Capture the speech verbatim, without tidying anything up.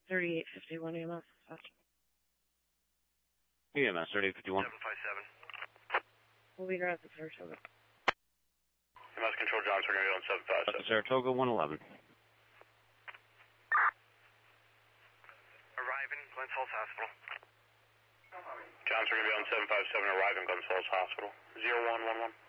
thirty-eight fifty-one E M S. E M S, thirty-eight fifty-one. seven five seven. We'll be at the Saratoga. E M S Control Johnson, we're going to go on seven five seven. Saratoga, one eleven. Arriving, Glens Falls Hospital. Johnson, we're going to be on seven five seven, arriving, Glens Falls Hospital. zero one one one.